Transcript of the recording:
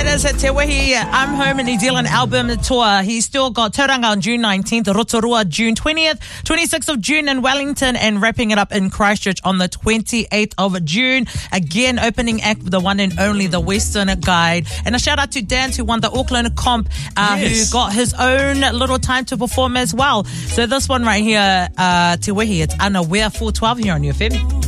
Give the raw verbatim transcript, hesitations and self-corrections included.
is Te Wehi I'm Home in New Zealand album tour. He's still got Tauranga on June nineteenth, Rotorua June twentieth, twenty-sixth of June in Wellington, and wrapping it up in Christchurch on the twenty-eighth of June. Again, opening act, the one and only, the Western Guide. And a shout out to Dan, who won the Auckland Comp, uh, yes. who got his own little time to perform as well. So this one right here, uh, Te Wehi, it's Unaware four twelve here on U F M.